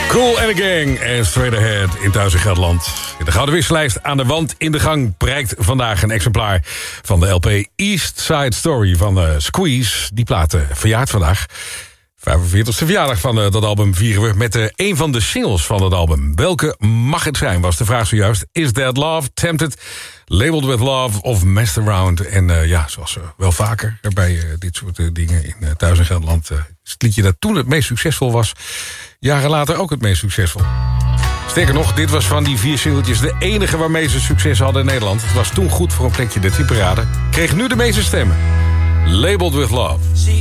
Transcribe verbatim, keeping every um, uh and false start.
Cool and the Gang en Straight Ahead in Thuis in Gelderland. De Gouden Wisselijst aan de wand in de gang prijkt vandaag een exemplaar van de L P East Side Story van uh, Squeeze. Die plaat uh, verjaart vandaag. vijfenveertigste verjaardag van uh, dat album vieren we met uh, een van de singles van het album. Welke mag het zijn, was de vraag zojuist. Is That Love, Tempted, Labeled With Love of Messed Around? En uh, ja, zoals uh, wel vaker bij uh, dit soort uh, dingen in uh, Thuis in Gelderland... Uh, is het liedje dat toen het meest succesvol was, jaren later ook het meest succesvol. Sterker nog, dit was van die vier singeltjes de enige waarmee ze succes hadden in Nederland. Het was toen goed voor een plekje de tipparade. Kreeg nu de meeste stemmen. Labeled With Love.